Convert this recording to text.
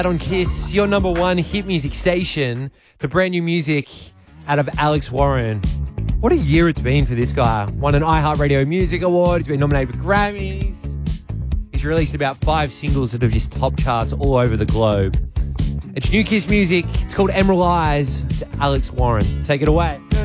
On Kiss, your number one hit music station, to brand new music out of Alex Warren. What a year it's been for this guy. Won an iHeartRadio Music Award. He's been nominated for Grammys. He's released about 5 singles that have just top charts all over the globe. It's new Kiss music. It's called Emerald Eyes. It's Alex Warren. Take it away.